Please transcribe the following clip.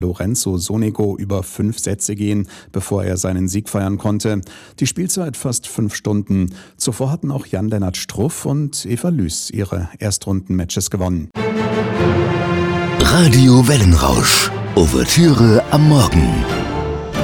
Lorenzo Sonego über 5 Sätze gehen, bevor er seinen Sieg feiern konnte. Die Spielzeit fast 5 Stunden. Zuvor hatten auch Jan-Lennart Struff und Eva Lüß ihre Erstrunden-Matches gewonnen. Radio Wellenrausch. Ouvertüre am Morgen.